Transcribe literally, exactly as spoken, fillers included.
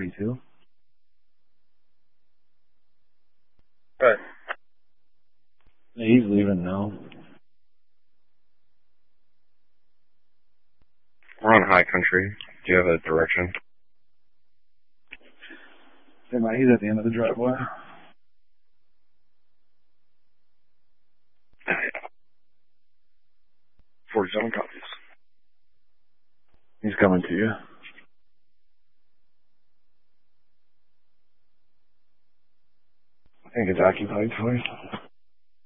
forty-two. Right. Yeah, he's leaving now. We're on high country. Do you have a direction? Hey, man, he's at the end of the driveway. forty-seven copies. He's coming to you. I think it's occupied, sorry.